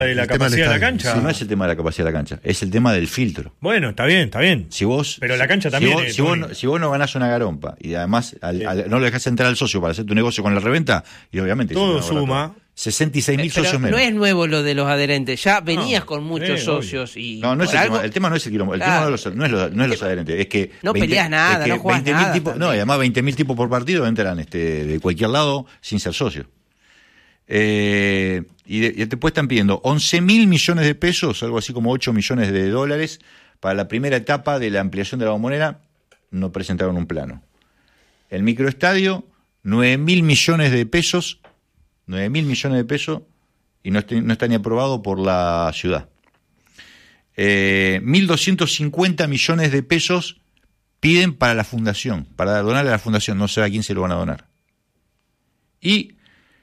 de la capacidad de la cancha. Sí, no es el tema de la capacidad de la cancha, es el tema del filtro. Bueno, está bien. Pero la cancha también. Si vos no ganás una garompa y además no le dejás entrar al socio para hacer tu negocio con la reventa, y obviamente todo suma. 66.000 socios menos. No es nuevo lo de los adherentes, ya venías con muchos socios. Y no es el tema no es el quilombo, el tema no es los adherentes, es que no peleas nada, no jugás nada. Y además 20.000 tipos por partido entran de cualquier lado sin ser socios. Y después están pidiendo 11.000 millones de pesos, algo así como 8 millones de dólares, para la primera etapa de la ampliación de la Bombonera. No presentaron un plano. El microestadio, 9.000 millones de pesos, y no está ni aprobado por la ciudad. 1.250 millones de pesos piden para la fundación, para donarle a la fundación, no sé a quién se lo van a donar. Y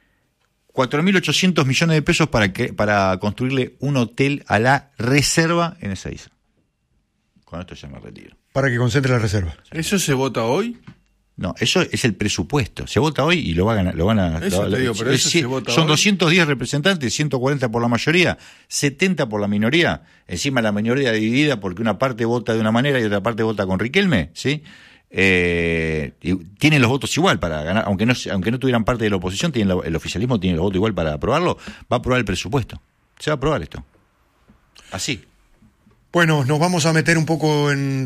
4.800 millones de pesos para construirle un hotel a la reserva en Ezeiza. Con esto ya me retiro. Para que concentre la reserva. ¿Eso se vota hoy? No, eso es el presupuesto. Se vota hoy y lo van a eso te digo, pero eso se vota son hoy. 210 representantes, 140 por la mayoría, 70 por la minoría. Encima la mayoría dividida porque una parte vota de una manera y otra parte vota con Riquelme, ¿sí? Y tienen los votos igual para ganar, aunque no tuvieran parte de la oposición, el oficialismo tiene los votos igual para aprobarlo. Va a aprobar el presupuesto. Se va a aprobar esto. Así. Bueno, nos vamos a meter un poco en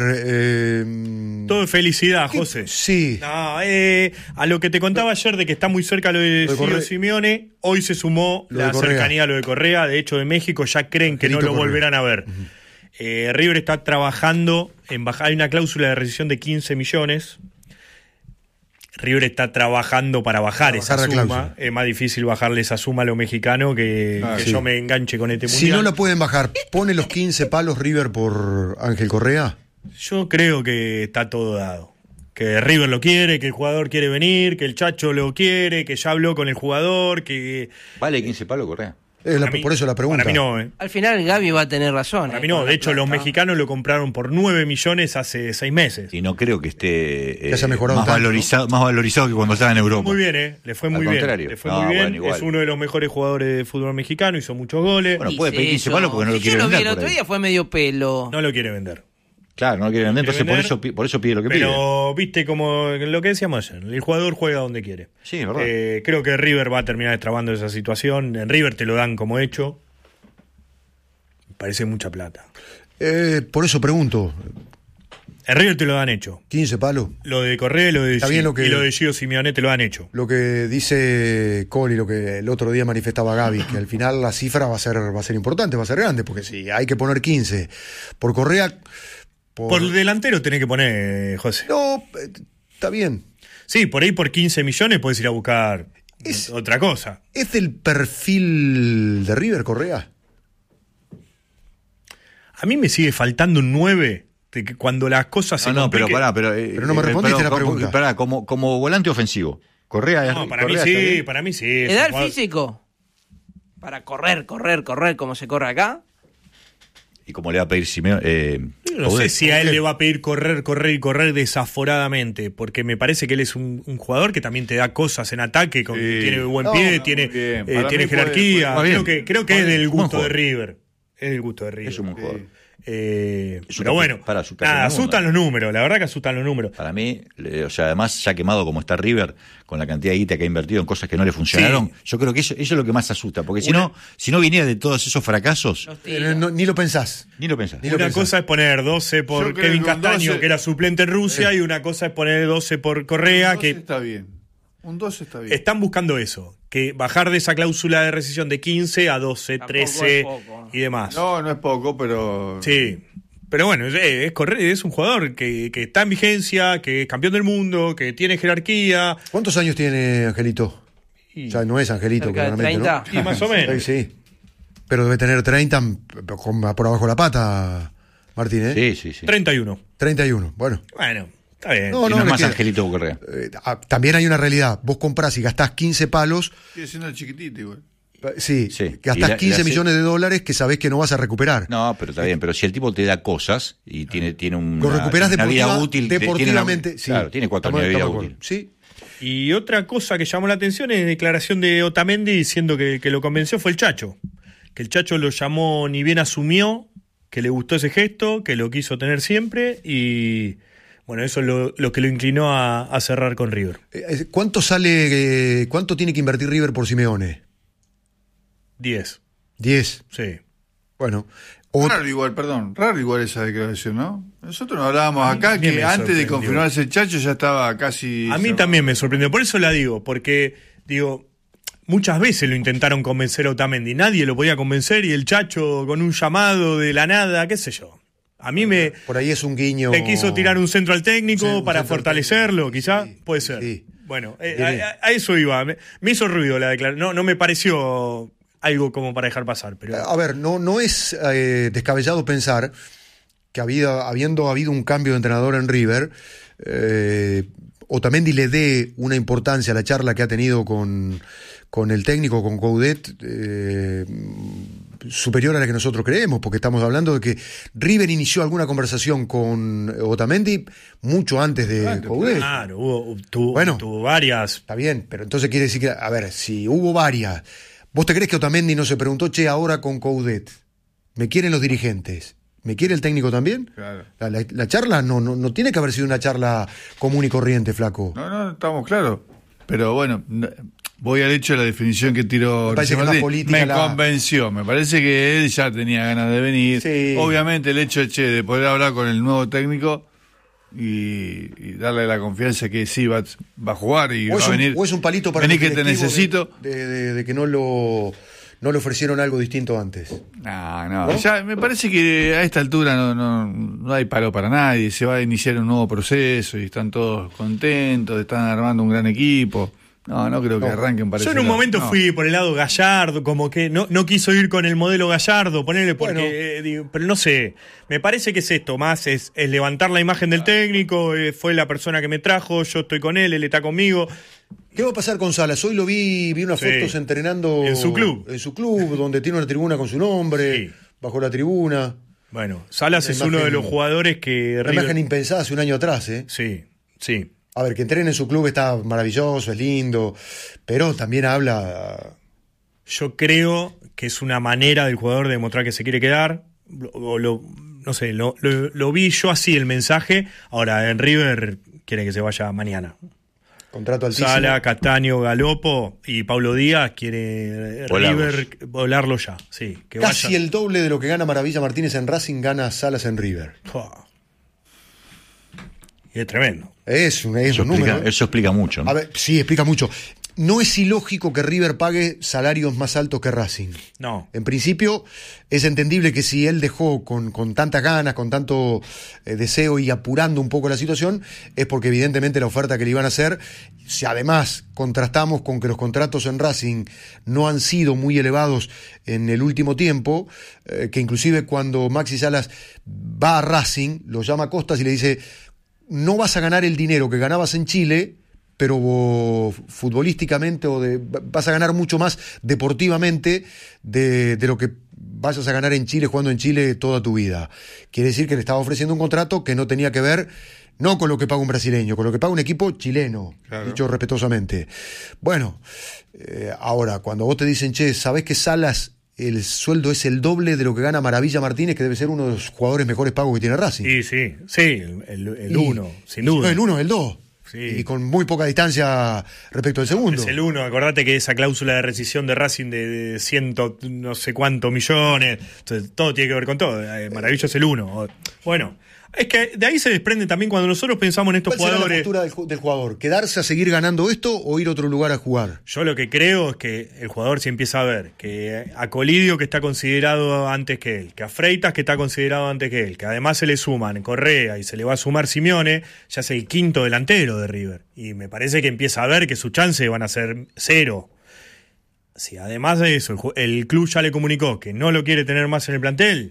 River. Todo es felicidad, José. Sí. No, a lo que te contaba ayer de que está muy cerca lo de Ciro Simeone, hoy se sumó la cercanía a lo de Correa. De hecho, de México ya creen que no lo volverán a ver. River está trabajando en bajar, hay una cláusula de rescisión de 15 millones. River está trabajando para bajar esa suma. Es más difícil bajarle esa suma a los mexicanos que yo me enganche con este mundial. Si no la pueden bajar, ¿pone los 15 palos River por Ángel Correa? Yo creo que está todo dado. Que River lo quiere, que el jugador quiere venir, que el Chacho lo quiere, que ya habló con el jugador, que... ¿Vale 15 palos Correa? Por eso la pregunta. Para mí no, Al final Gaby va a tener razón. Para mí no. De hecho, los mexicanos lo compraron por 9 millones hace 6 meses. Y no creo que esté más valorizado que cuando estaba en Europa. Muy bien, le fue muy bien. Le fue muy bien. Bueno, es uno de los mejores jugadores de fútbol mexicano, hizo muchos goles. Bueno, puede pedir 15 palos porque no lo quiere vender. El otro día fue medio pelo. No lo quiere vender. Claro, no lo quiere vender, entonces por eso pide lo que pide. Pero viste como lo que decíamos ayer, el jugador juega donde quiere. Sí, es verdad. Creo que River va a terminar destrabando esa situación. En River te lo dan como hecho. Parece mucha plata. Por eso pregunto. En River te lo dan hecho. 15 palos. Lo de Correa y lo de Gio Simeone te lo han hecho. Lo que dice Coli, lo que el otro día manifestaba Gaby, que al final la cifra va a ser importante, va a ser grande, porque si hay que poner 15 por Correa... Por delantero tenés que poner, José. No, está bien. Sí, por ahí por 15 millones podés ir a buscar otra cosa. ¿Es del perfil de River Correa? A mí me sigue faltando un 9 de que cuando las cosas se compliquen... Pero no me respondiste la pregunta. Como volante ofensivo. Correa No, para mí sí. ¿Edad físico? Para correr como se corre acá. ¿Y cómo le va a pedir Simeone? No sé si a él le va a pedir correr desaforadamente, porque me parece que él es un jugador que también te da cosas en ataque, tiene buen pie, tiene jerarquía. Creo que es del gusto de River. Es del gusto de River. Es un buen jugador. Pero bueno, asustan los números, la verdad que asustan los números. Para mí, además, ya quemado como está River, con la cantidad de guita que ha invertido en cosas que no le funcionaron, yo creo que eso es lo que más asusta, porque si no viniera de todos esos fracasos... ni lo pensás. Una cosa es poner 12 por Kevin Castaño, que era suplente en Rusia, y una cosa es poner 12 por Correa, que... Está bien. Un 12 está bien. Están buscando eso, que bajar de esa cláusula de rescisión de 15 a 12, 13 y demás. No es poco, pero... Sí, pero bueno, es un jugador que está en vigencia, que es campeón del mundo, que tiene jerarquía. ¿Cuántos años tiene Angelito? Ya no es Angelito, claramente, 30. ¿No? Y más o menos. Sí. Pero debe tener 30 por abajo de la pata, Martín, ¿eh? Sí. 31. 31, bueno. Está bien. No es más Angelito Correa. También hay una realidad. Vos comprás y gastás 15 palos. Sigue siendo el chiquitito igual. Sí. Gastás 15 millones de dólares que sabés que no vas a recuperar. No, pero está bien. Pero si el tipo te da cosas y tiene lo recuperás una vida útil, deportivamente. Tiene 4 años de vida útil. Sí. Y otra cosa que llamó la atención es la declaración de Otamendi diciendo que lo convenció fue el Chacho. que el Chacho lo llamó, ni bien asumió, que le gustó ese gesto, que lo quiso tener siempre y bueno, eso es lo que lo inclinó a cerrar con River. ¿Cuánto tiene que invertir River por Simeone? 10. 10. Sí. Bueno. Raro igual esa declaración, ¿no? Nosotros nos hablábamos acá que antes de confirmarse el Chacho ya estaba casi... A mí también me sorprendió, por eso la digo, porque, muchas veces lo intentaron convencer a Otamendi, nadie lo podía convencer y el Chacho con un llamado de la nada, qué sé yo. A mí por ahí es un guiño. Le quiso tirar un centro al técnico para fortalecerlo, quizá, sí, puede ser. Sí. Bueno, a eso iba. Me hizo ruido la declaración, no me pareció algo como para dejar pasar. Pero... A ver, no es descabellado pensar que habiendo habido un cambio de entrenador en River, Otamendi le dé una importancia a la charla que ha tenido con el técnico, con Coudet, superior a la que nosotros creemos, porque estamos hablando de que River inició alguna conversación con Otamendi mucho antes de Coudet. Claro, tuvo varias. Está bien, pero entonces quiere decir que, a ver, si hubo varias, ¿vos te crees que Otamendi no se preguntó, ahora con Coudet, ¿me quieren los dirigentes? ¿Me quiere el técnico también? Claro. La charla no tiene que haber sido una charla común y corriente, flaco. No, estamos claros. Pero bueno, voy al hecho de la definición que tiró. Me convenció. Me parece que él ya tenía ganas de venir. Sí. Obviamente el hecho de poder hablar con el nuevo técnico y darle la confianza que sí va a jugar y va a venir. O es un palito para vení que te necesito. De que no le ofrecieron algo distinto antes. No. Ya me parece que a esta altura no hay palo para nadie. Se va a iniciar un nuevo proceso y están todos contentos, están armando un gran equipo. No creo que arranquen para Yo en un momento fui por el lado Gallardo, como que no quiso ir con el modelo Gallardo, ponerle porque, pero no sé, me parece que es esto, más es levantar la imagen del técnico, fue la persona que me trajo, yo estoy con él está conmigo. ¿Qué va a pasar con Salas? Hoy lo vi unas fotos entrenando en su club, donde tiene una tribuna con su nombre, bajo la tribuna. Bueno, Salas es uno de los jugadores que... Una imagen impensada hace un año atrás, ¿eh? Sí. A ver, que entrene en su club está maravilloso, es lindo, pero también habla... Yo creo que es una manera del jugador de demostrar que se quiere quedar, no sé, lo vi yo así el mensaje. Ahora, en River quiere que se vaya mañana. Contrato altísimo. Sala, Castaño, Galopo y Pablo Díaz quiere River volarlo ya. Sí, que casi vaya. El doble de lo que gana Maravilla Martínez en Racing gana Salas en River. Y es tremendo. Es un número. Eso explica mucho, ¿no? A ver, sí, explica mucho. No es ilógico que River pague salarios más altos que Racing. No. En principio, es entendible que si él dejó con tantas ganas, con tanto deseo y apurando un poco la situación, es porque evidentemente la oferta que le iban a hacer, si además contrastamos con que los contratos en Racing no han sido muy elevados en el último tiempo, que inclusive cuando Maxi Salas va a Racing, lo llama a Costas y le dice: no vas a ganar el dinero que ganabas en Chile, pero futbolísticamente vas a ganar mucho más deportivamente de lo que vayas a ganar en Chile jugando en Chile toda tu vida. Quiere decir que le estaba ofreciendo un contrato que no tenía que ver no con lo que paga un brasileño, con lo que paga un equipo chileno, claro, dicho respetuosamente. Bueno, ahora, cuando vos te dicen, ¿sabés que Salas el sueldo es el doble de lo que gana Maravilla Martínez, que debe ser uno de los jugadores mejores pagos que tiene Racing? Sí, el uno, sin duda. No, el uno, el dos. Sí. Y con muy poca distancia respecto al segundo. Es el uno, acordate que esa cláusula de rescisión de Racing de ciento no sé cuántos millones, entonces todo tiene que ver con todo. Maravilla es el uno. Bueno, es que de ahí se desprende también cuando nosotros pensamos en estos jugadores. ¿Cuál será la postura del jugador? ¿Quedarse a seguir ganando esto o ir a otro lugar a jugar? Yo lo que creo es que el jugador se empieza a ver que a Colidio, que está considerado antes que él, que a Freitas, que está considerado antes que él, que además se le suman Correa y se le va a sumar Simeone, ya es el quinto delantero de River. Y me parece que empieza a ver que sus chances van a ser cero. Si además de eso el club ya le comunicó que no lo quiere tener más en el plantel,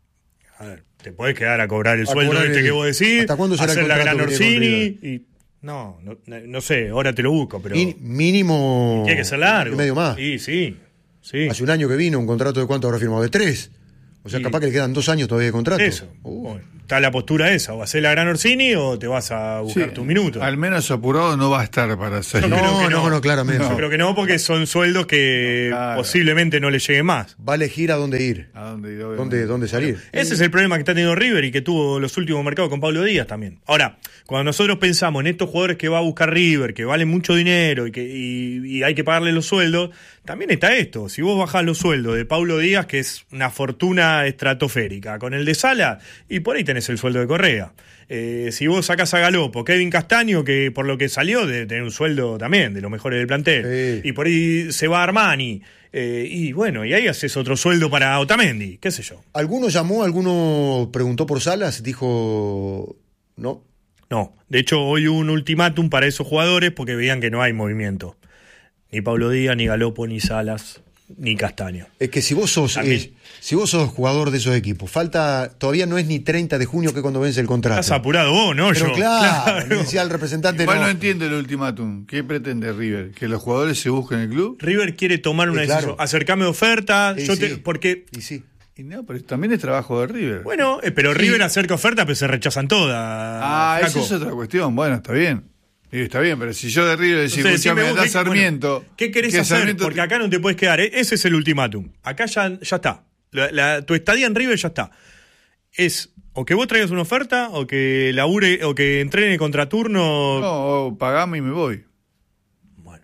a ver, te podés quedar a cobrar el sueldo que vos decís, ¿hasta cuándo será hacer el la gran contrato Orsini y no sé, ahora te lo busco, pero mínimo tiene que ser largo. Medio más. Sí. Hace un año que vino, un contrato de cuánto habrá firmado, de 3. O sea, capaz que le quedan 2 años todavía de contrato. Eso. está la postura esa, o hacer la gran Orsini o te vas a buscar tu minuto. Al menos apurado no va a estar para hacer. No, claramente. Yo creo que no, porque son sueldos que posiblemente no le lleguen más. Va a elegir a dónde ir. ¿A dónde ir? ¿Dónde salir? Ese es el problema que está teniendo River y que tuvo los últimos mercados con Pablo Díaz también. Ahora, cuando nosotros pensamos en estos jugadores que va a buscar River, que valen mucho dinero y hay que pagarle los sueldos, también está esto. Si vos bajás los sueldos de Pablo Díaz, que es una fortuna estratosférica, con el de Sala, y por ahí tenés el sueldo de Correa. Si vos sacás a Galopo, Kevin Castaño, que por lo que salió de tener un sueldo también de los mejores del plantel, y por ahí se va Armani, y bueno, y ahí haces otro sueldo para Otamendi, qué sé yo. ¿Alguno llamó, alguno preguntó por Salas? Dijo, ¿no? No, de hecho hoy hubo un ultimátum para esos jugadores porque veían que no hay movimiento. Ni Pablo Díaz, ni Galopo, ni Salas, ni Castaño. Es que si vos sos jugador de esos equipos, todavía no es ni 30 de junio, que es cuando vence el contrato. Estás apurado vos, ¿no? Pero claro. Decía el representante. Igual no entiendo el ultimátum. ¿Qué pretende River? ¿Que los jugadores se busquen el club? River quiere tomar una decisión. Acercame oferta. Porque... Y no, pero también es trabajo de River. Bueno, pero River acerca oferta, pero se rechazan todas. Esa es otra cuestión. Bueno, está bien. Está bien, pero si yo de River decís, me da Sarmiento. Bueno, ¿qué querés hacer? Sarmiento porque acá no te puedes quedar. Ese es el ultimátum. Acá ya está. Tu estadía en River ya está. Es o que vos traigas una oferta, o que labure, o que entrene contraturno. No, pagame y me voy. Bueno.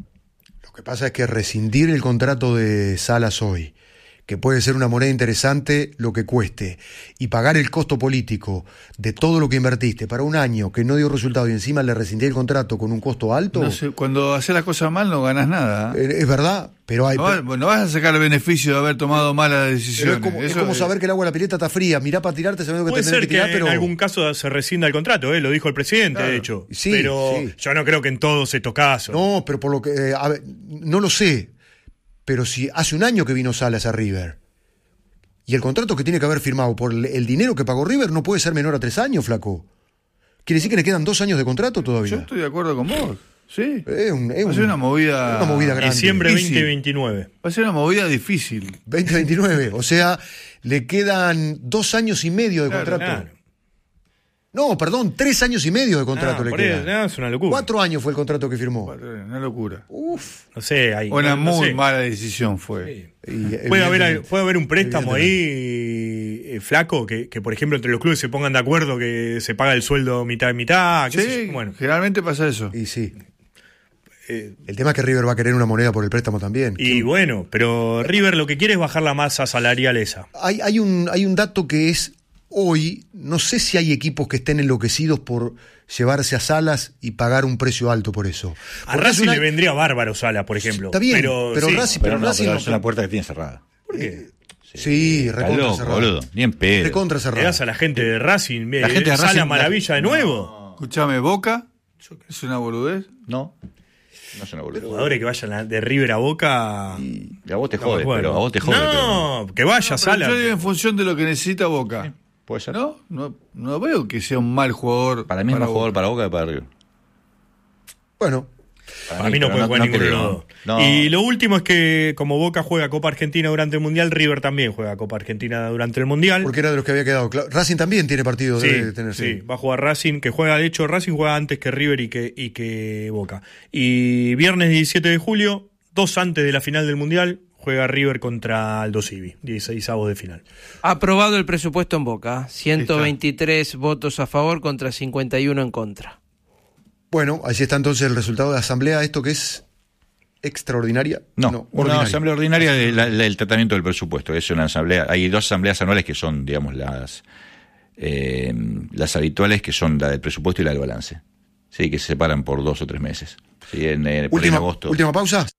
Lo que pasa es que rescindir el contrato de Salas hoy, que puede ser una moneda interesante lo que cueste, y pagar el costo político de todo lo que invertiste para un año que no dio resultado y encima le rescindí el contrato con un costo alto. No sé, cuando haces las cosas mal no ganas nada. Es verdad, pero hay... No vas a sacar el beneficio de haber tomado malas decisiones. Es como saber que el agua de la pileta está fría, mirá para tirarte sabiendo que puede te tenés que tirar, pero... en algún caso se rescinda el contrato, lo dijo el presidente, de hecho. Sí, pero yo no creo que en todos estos casos. No, pero por lo que... no lo sé, pero si hace un año que vino Salas a River... Y el contrato que tiene que haber firmado por el dinero que pagó River no puede ser menor a 3 años, flaco. ¿Quiere decir que le quedan 2 años de contrato todavía? Yo estoy de acuerdo con vos. Sí. Va a ser una movida grande. Diciembre 2029. Va a ser una movida difícil. 2029. O sea, le quedan 2 años y medio de contrato. Claro. No, perdón, 3 años y medio de contrato le queda. Es una locura. 4 años fue el contrato que firmó. Una locura. No sé, una muy mala decisión fue. Sí. Puede haber un préstamo ahí, flaco, que por ejemplo entre los clubes se pongan de acuerdo que se paga el sueldo mitad y mitad. Bueno, generalmente pasa eso. Y sí. El tema es que River va a querer una moneda por el préstamo también. Y bueno, pero River lo que quiere es bajar la masa salarial esa. Hay un dato que es... Hoy, no sé si hay equipos que estén enloquecidos por llevarse a Salas y pagar un precio alto por eso. A Racing le vendría bárbaro Salas, por ejemplo. Está bien, pero Racing... Pero es una puerta que tiene cerrada. ¿Por qué? Sí, recontra cerrada. Boludo, ni en pedo. Recontra cerrada. Le das a la gente de Racing, la gente de Racing, Sala maravilla de nuevo. Escuchame, Boca, ¿es una boludez? No es una boludez. Los jugadores que vayan de River a Boca... Y a vos te jode, pero a vos te jode. No, que vaya Salas. Yo digo en función de lo que necesita Boca. Sí. ¿Puede ser? No veo que sea un mal jugador. Para mí es más jugador para Boca que para River. Bueno. Para mí no puede jugar ninguno de los dos. Y lo último es que como Boca juega Copa Argentina durante el Mundial, River también juega Copa Argentina durante el Mundial. Porque era de los que había quedado. Racing también tiene partidos. Sí, va a jugar Racing, que juega, de hecho, Racing juega antes que River y que Boca. Y viernes 17 de julio, 2 antes de la final del Mundial, juega River contra Aldo Civi, 16avos de final. Aprobado el presupuesto en Boca, 123 votos a favor contra 51 en contra. Bueno, así está entonces el resultado de la asamblea, esto que es extraordinaria. No, una asamblea ordinaria del tratamiento del presupuesto. Es una asamblea, hay 2 asambleas anuales que son, digamos, las habituales, que son la del presupuesto y la del balance. Sí, que se separan por 2 o 3 meses. Sí, por agosto. Última pausa.